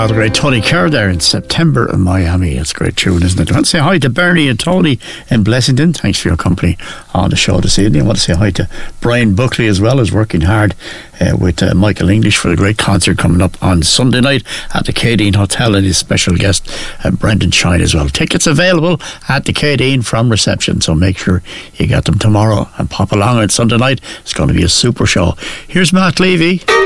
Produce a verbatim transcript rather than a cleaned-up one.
Ah, the great Tony Kerr there in September in Miami. It's a great tune, isn't it? I want to say hi to Bernie and Tony in Blessington. Thanks for your company on the show this evening. I want to say hi to Brian Buckley as well, who's working hard uh, with uh, Michael English for the great concert coming up on Sunday night at the Cadine Hotel, and his special guest uh, Brendan Shine as well. Tickets available at the Cadine from reception, so make sure you get them tomorrow and pop along on Sunday night. It's going to be a super show. Here's Matt Levy.